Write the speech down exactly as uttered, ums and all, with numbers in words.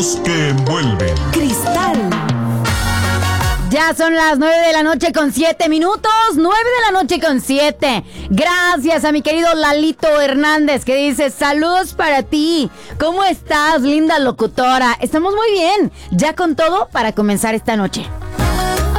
Que envuelven. Cristal. Ya son las nueve de la noche con siete minutos. Nueve de la noche con siete. Gracias a mi querido Lalito Hernández, que dice: saludos para ti. ¿Cómo estás, linda locutora? Estamos muy bien. Ya con todo para comenzar esta noche.